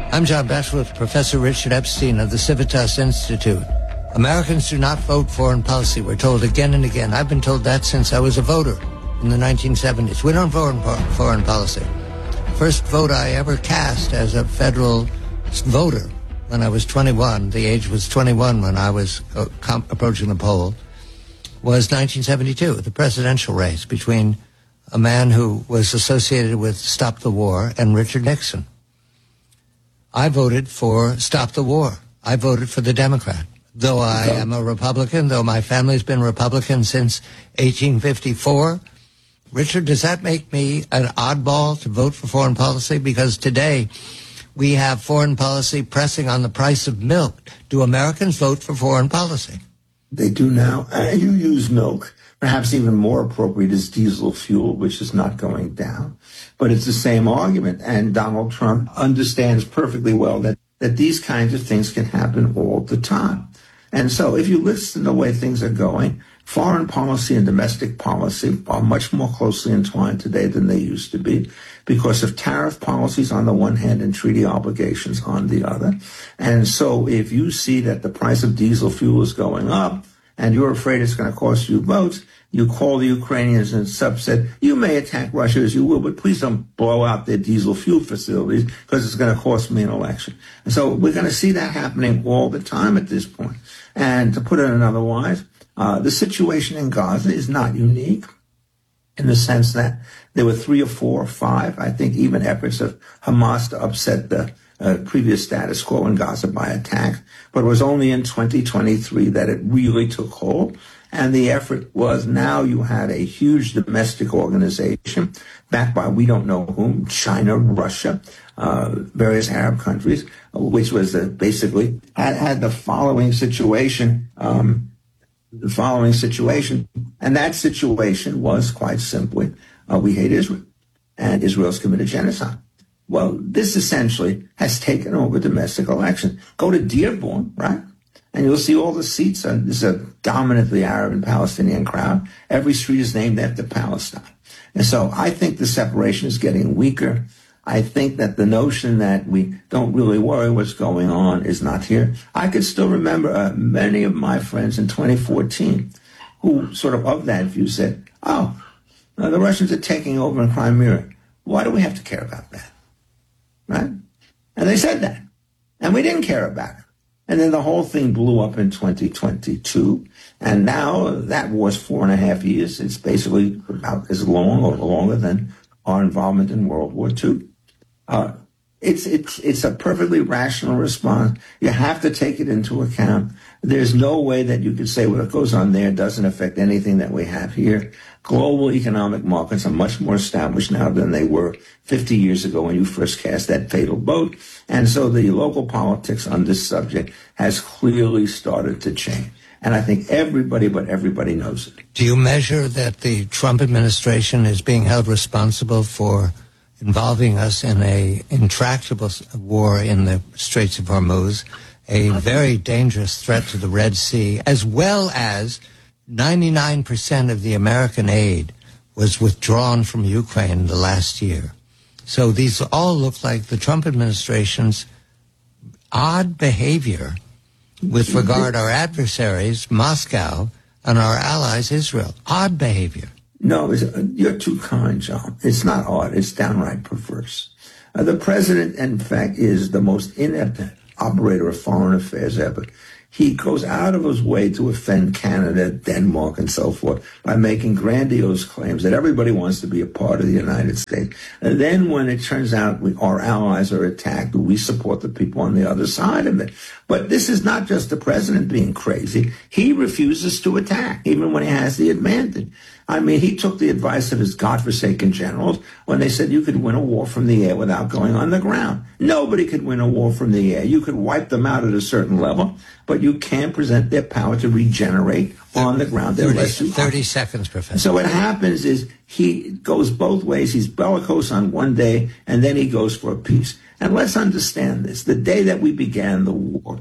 I'm John Bachelor, Professor Richard Epstein of the Civitas Institute. Americans do not vote foreign policy. We're told again and again. I've been told that since I was a voter in the 1970s. We don't vote foreign policy. First vote I ever cast as a federal voter when I was 21, the age was 21 when I was approaching the poll, was 1972, the presidential race between a man who was associated with Stop the War and Richard Nixon. I voted for Stop the War. I voted for the Democrat. Though I am a Republican, though my family's been Republican since 1854, Richard, does that make me an oddball to vote for foreign policy? Because today we have foreign policy pressing on the price of milk. Do Americans vote for foreign policy? They do now. You use milk. Perhaps even more appropriate is diesel fuel, which is not going down. But it's the same argument. And Donald Trump understands perfectly well that these kinds of things can happen all the time. And so if you listen to the way things are going, foreign policy and domestic policy are much more closely entwined today than they used to be because of tariff policies on the one hand and treaty obligations on the other. And so if you see that the price of diesel fuel is going up and you're afraid it's going to cost you votes, you call the Ukrainians and said, you may attack Russia as you will, but please don't blow out their diesel fuel facilities because it's going to cost me an election. And so we're going to see that happening all the time at this point. And to put it another wise, the situation in Gaza is not unique in the sense that there were 3 or 4 or 5, I think, even efforts of Hamas to upset the previous status quo in Gaza by attack. But it was only in 2023 that it really took hold. And the effort was now you had a huge domestic organization backed by we don't know whom, China, Russia, various Arab countries, which was basically had the following situation. And that situation was quite simply, we hate Israel, and Israel's committed genocide. Well, this essentially has taken over domestic elections. Go to Dearborn, right? And you'll see all the seats. This is a dominantly Arab and Palestinian crowd. Every street is named after Palestine. And so I think the separation is getting weaker. I think that the notion that we don't really worry what's going on is not here. I could still remember many of my friends in 2014 who sort of that view said, the Russians are taking over in Crimea. Why do we have to care about that? Right? And they said that. And we didn't care about it. And then the whole thing blew up in 2022. And now that war's 4.5 years. It's basically about as long or longer than our involvement in World War II. It's a perfectly rational response. You have to take it into account. There's no way that you could say what goes on there doesn't affect anything that we have here. Global economic markets are much more established now than they were 50 years ago when you first cast that fatal vote. And so the local politics on this subject has clearly started to change. And I think everybody but everybody knows it. Do you measure that the Trump administration is being held responsible for involving us in a intractable war in the Straits of Hormuz, a very dangerous threat to the Red Sea, as well as 99% of the American aid was withdrawn from Ukraine the last year? So these all look like the Trump administration's odd behavior with regard to our adversaries, Moscow, and our allies, Israel. Odd behavior. No, you're too kind, John. It's not odd. It's downright perverse. The president, in fact, is the most inept operator of foreign affairs ever. He goes out of his way to offend Canada, Denmark, and so forth by making grandiose claims that everybody wants to be a part of the United States. And then when it turns out our allies are attacked, we support the people on the other side of it. But this is not just the president being crazy. He refuses to attack, even when he has the advantage. I mean, he took the advice of his godforsaken generals when they said you could win a war from the air without going on the ground. Nobody could win a war from the air. You could wipe them out at a certain level, but you can't present their power to regenerate on the ground. 30 seconds, Professor. So what happens is he goes both ways. He's bellicose on one day, and then he goes for a peace. And let's understand this. The day that we began the war,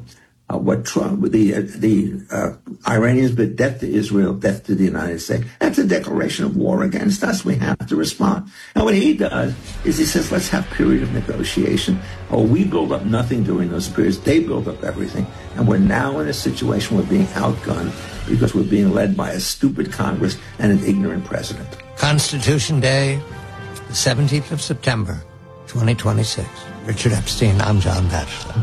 what Trump, the Iranians, but death to Israel, death to the United States. That's a declaration of war against us. We have to respond. And what he does is he says, let's have a period of negotiation. Oh, we build up nothing during those periods. They build up everything. And we're now in a situation where we're being outgunned because we're being led by a stupid Congress and an ignorant president. Constitution Day, the 17th of September, 2026. Richard Epstein, I'm John Batchelor.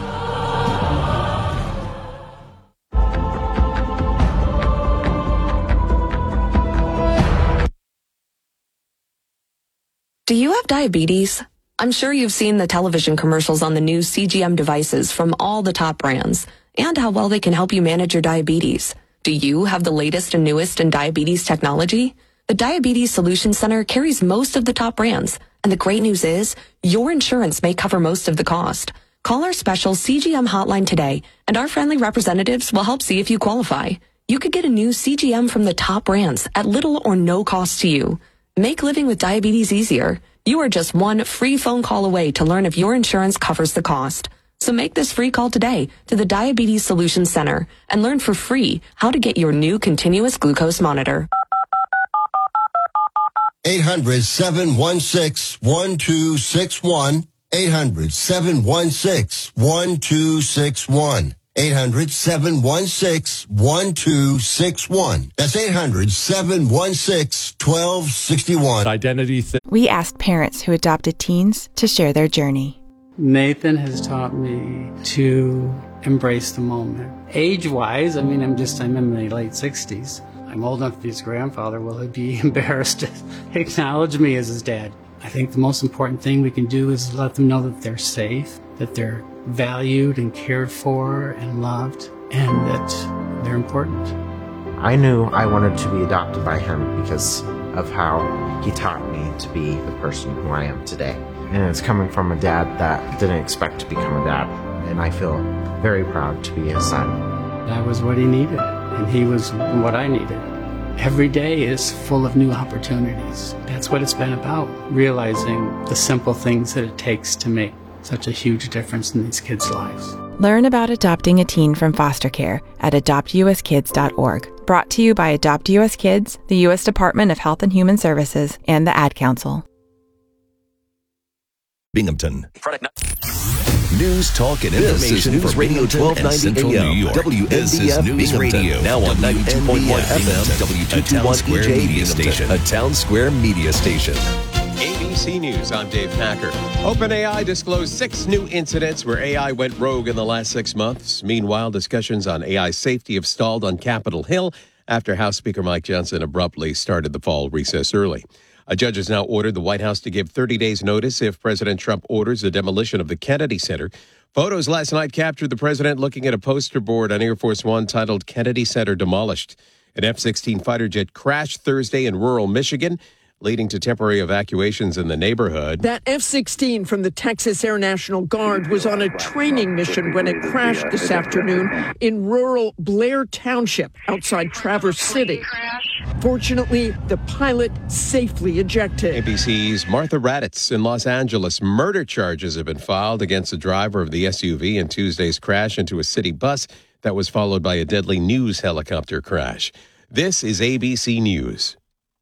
Do you have diabetes? I'm sure you've seen the television commercials on the new CGM devices from all the top brands and how well they can help you manage your diabetes. Do you have the latest and newest in diabetes technology? The Diabetes Solutions Center carries most of the top brands, and the great news is your insurance may cover most of the cost. Call our special CGM hotline today, and our friendly representatives will help see if you qualify. You could get a new CGM from the top brands at little or no cost to you. Make living with diabetes easier. You are just one free phone call away to learn if your insurance covers the cost. So make this free call today to the Diabetes Solutions Center and learn for free how to get your new continuous glucose monitor. 800-716-1261. 800-716-1261. 800-716-1261. That's 800-716-1261. Identity. We asked parents who adopted teens to share their journey. Nathan has taught me to embrace the moment. Age-wise, I'm in my late 60s. I'm old enough to be his grandfather. Will he be embarrassed to acknowledge me as his dad? I think the most important thing we can do is let them know that they're safe, that they're valued and cared for and loved, and that they're important. I knew I wanted to be adopted by him because of how he taught me to be the person who I am today. And it's coming from a dad that didn't expect to become a dad, and I feel very proud to be his son. I was what he needed, and he was what I needed. Every day is full of new opportunities. That's what it's been about, realizing the simple things that it takes to make such a huge difference in these kids' lives. Learn about adopting a teen from foster care at adoptuskids.org. Brought to you by Adopt U.S. Kids, the U.S. Department of Health and Human Services, and the Ad Council. Binghamton. News, talk, and information for Radio 1290 AM. New York. WNBF News Radio. Now on 92.1 FM, W221 EJ Media Station. A Town Square Media Station. ABC News, I'm Dave Packer. OpenAI disclosed 6 new incidents where AI went rogue in the last 6 months. Meanwhile, discussions on AI safety have stalled on Capitol Hill after House Speaker Mike Johnson abruptly started the fall recess early. A judge has now ordered the White House to give 30 days notice if President Trump orders the demolition of the Kennedy Center. Photos last night captured the president looking at a poster board on Air Force One titled Kennedy Center Demolished. An F-16 fighter jet crashed Thursday in rural Michigan, leading to temporary evacuations in the neighborhood. That F-16 from the Texas Air National Guard was on a training mission when it crashed this afternoon in rural Blair Township outside Traverse City. Fortunately, the pilot safely ejected. ABC's Martha Raddatz in Los Angeles. Murder charges have been filed against the driver of the SUV in Tuesday's crash into a city bus that was followed by a deadly news helicopter crash. This is ABC News.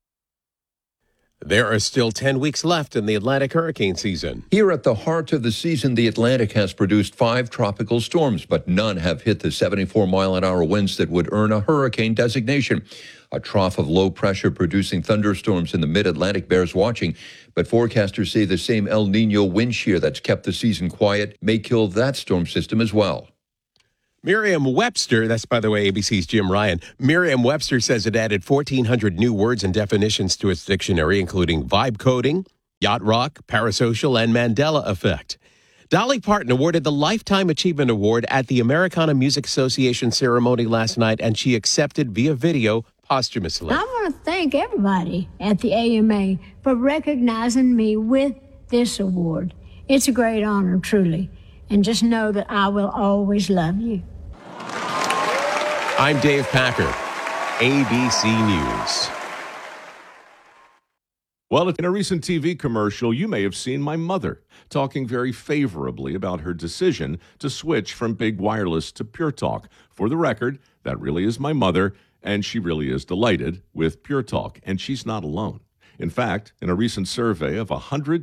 There are still 10 weeks left in the Atlantic hurricane season. Here at the heart of the season, the Atlantic has produced 5 tropical storms, but none have hit the 74-mile-an-hour winds that would earn a hurricane designation. A trough of low pressure producing thunderstorms in the mid-Atlantic bears watching, but forecasters say the same El Nino wind shear that's kept the season quiet may kill that storm system as well. Merriam-Webster, that's, by the way, ABC's Jim Ryan. Merriam-Webster says it added 1,400 new words and definitions to its dictionary, including vibe coding, yacht rock, parasocial, and Mandela effect. Dolly Parton awarded the Lifetime Achievement Award at the Americana Music Association ceremony last night, and she accepted via video posthumously. I want to thank everybody at the AMA for recognizing me with this award. It's a great honor, truly. And just know that I will always love you. I'm Dave Packer, ABC News. Well, in a recent TV commercial, you may have seen my mother talking very favorably about her decision to switch from Big Wireless to Pure Talk. For the record, that really is my mother, and she really is delighted with Pure Talk, and she's not alone. In fact, in a recent survey of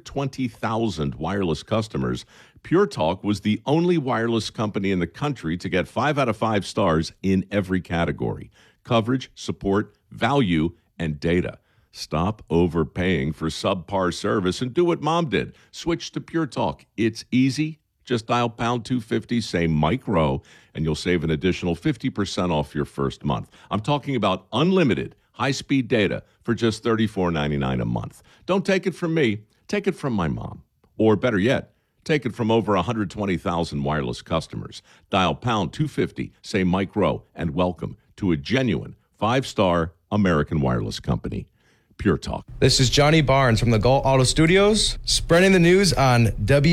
120,000 wireless customers, Pure Talk was the only wireless company in the country to get 5 out of 5 stars in every category: coverage, support, value, and data. Stop overpaying for subpar service and do what Mom did. Switch to Pure Talk. It's easy. Just dial pound 250, say Mike Rowe, and you'll save an additional 50% off your first month. I'm talking about unlimited high-speed data for just $34.99 a month. Don't take it from me. Take it from my mom. Or better yet, take it from over 120,000 wireless customers. Dial pound 250, say Mike Rowe, and welcome to a genuine 5-star American wireless company. Pure Talk. This is Johnny Barnes from the Galt Auto Studios, spreading the news on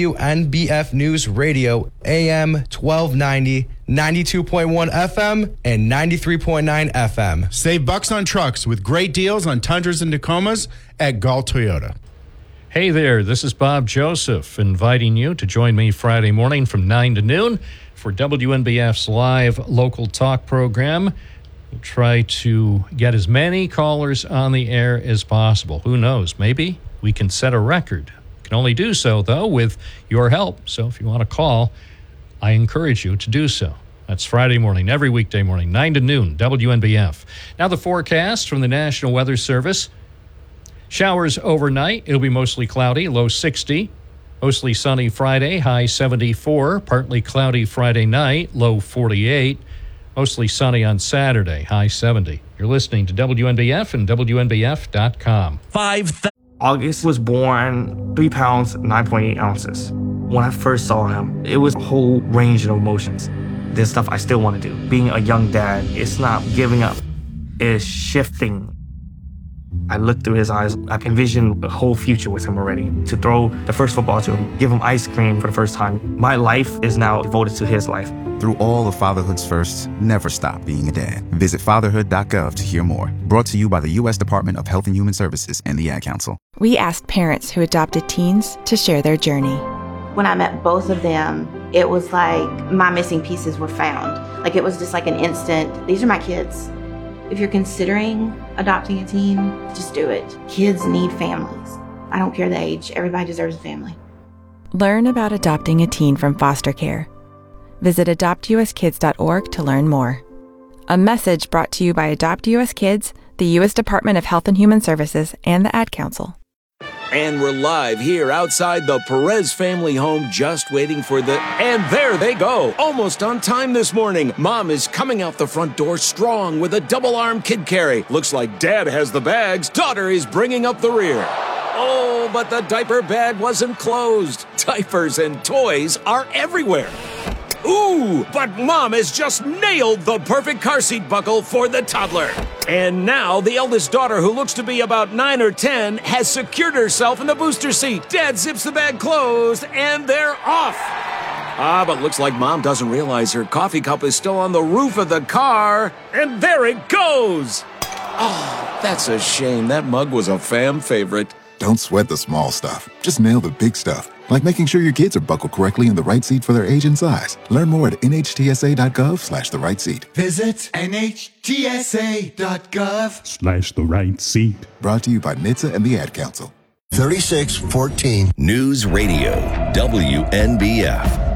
WNBF News Radio, AM 1290, 92.1 FM, and 93.9 FM. Save bucks on trucks with great deals on Tundras and Tacomas at Galt Toyota. Hey there, this is Bob Joseph, inviting you to join me Friday morning from 9 to noon for WNBF's live local talk program. We'll try to get as many callers on the air as possible. Who knows? Maybe we can set a record. We can only do so, though, with your help. So if you want to call, I encourage you to do so. That's Friday morning, every weekday morning, 9 to noon, WNBF. Now the forecast from the National Weather Service. Showers overnight. It'll be mostly cloudy, low 60. Mostly sunny Friday, high 74. Partly cloudy Friday night, low 48. Mostly sunny on Saturday, high 70. You're listening to WNBF and WNBF.com. August was born 3 pounds, 9.8 ounces. When I first saw him, it was a whole range of emotions. There's stuff I still want to do. Being a young dad, it's not giving up. It's shifting. I looked through his eyes. I envisioned a whole future with him already. To throw the first football to him, give him ice cream for the first time. My life is now devoted to his life. Through all of fatherhood's firsts, never stop being a dad. Visit fatherhood.gov to hear more. Brought to you by the U.S. Department of Health and Human Services and the Ad Council. We asked parents who adopted teens to share their journey. When I met both of them, it was like my missing pieces were found. Like it was just like an instant, these are my kids. If you're considering adopting a teen, just do it. Kids need families. I don't care the age. Everybody deserves a family. Learn about adopting a teen from foster care. Visit adoptuskids.org to learn more. A message brought to you by Adopt US Kids, the U.S. Department of Health and Human Services, and the Ad Council. And we're live here outside the Perez family home, just waiting for and there they go, almost on time this morning. Mom is coming out the front door strong with a double-arm kid carry. Looks like Dad has the bags. Daughter is bringing up the rear. Oh, but the diaper bag wasn't closed. Diapers and toys are everywhere. Ooh, but Mom has just nailed the perfect car seat buckle for the toddler. And now the eldest daughter, who looks to be about 9 or 10, has secured herself in the booster seat. Dad zips the bag closed, and they're off. But looks like Mom doesn't realize her coffee cup is still on the roof of the car. And there it goes. Oh, that's a shame. That mug was a fam favorite. Don't sweat the small stuff. Just nail the big stuff. Like making sure your kids are buckled correctly in the right seat for their age and size. Learn more at nhtsa.gov/the right seat. Visit nhtsa.gov/the right seat. Brought to you by NHTSA and the Ad Council. 3614 News Radio, WNBF.